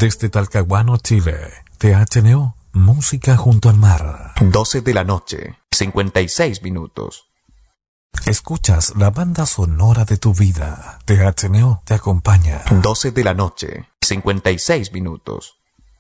Desde Talcahuano, Chile, THNO, música junto al mar. 12 de la noche, 56 minutos. Escuchas la banda sonora de tu vida. THNO te acompaña. 12 de la noche, 56 minutos.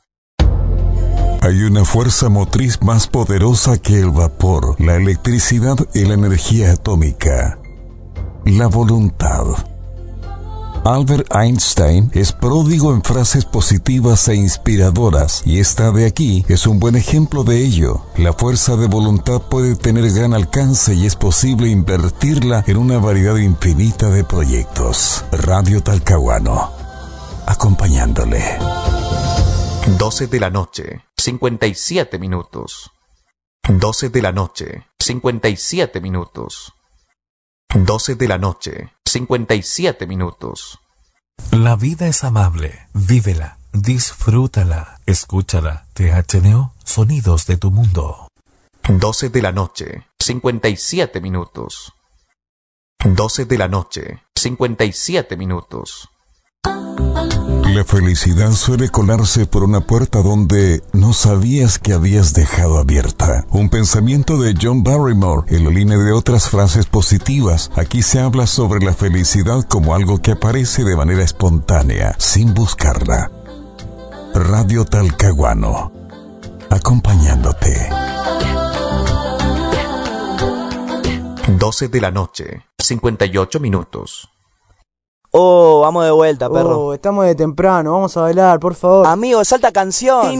Hay una fuerza motriz más poderosa que el vapor, la electricidad y la energía atómica. La voluntad. Albert Einstein es pródigo en frases positivas e inspiradoras, y esta de aquí es un buen ejemplo de ello. La fuerza de voluntad puede tener gran alcance y es posible invertirla en una variedad infinita de proyectos. Radio Talcahuano, acompañándole. 12 de la noche, 57 minutos. 12 de la noche, 57 minutos. 12 de la noche, 57 minutos. La vida es amable, vívela, disfrútala, escúchala. THNO, sonidos de tu mundo. 12 de la noche, 57 minutos. 12 de la noche, 57 minutos. La felicidad suele colarse por una puerta donde no sabías que habías dejado abierta. Un pensamiento de John Barrymore en la línea de otras frases positivas. Aquí se habla sobre la felicidad como algo que aparece de manera espontánea, sin buscarla. Radio Talcahuano, acompañándote. 12 de la noche, 58 minutos. Oh, vamos de vuelta, perro. Oh, estamos de temprano, vamos a bailar, por favor. Amigo, salta canción.